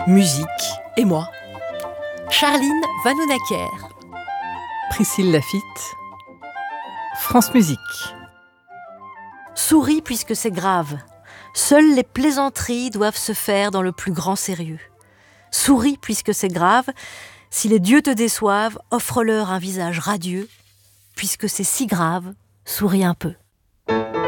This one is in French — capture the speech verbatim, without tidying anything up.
musique et moi. Charline Vanhoenacker. Priscille Lafitte. France Musique. Souris puisque c'est grave. Seules les plaisanteries doivent se faire dans le plus grand sérieux. Souris puisque c'est grave. Si les dieux te déçoivent, offre-leur un visage radieux. Puisque c'est si grave, souris un peu.